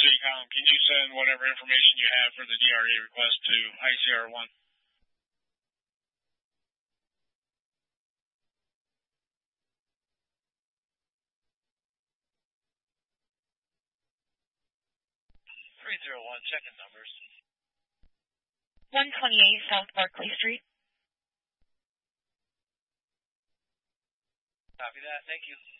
city column. Can you send whatever information you have for the DRE request to ICR1? Checking numbers. 128 South Barclay Street. Copy that. Thank you.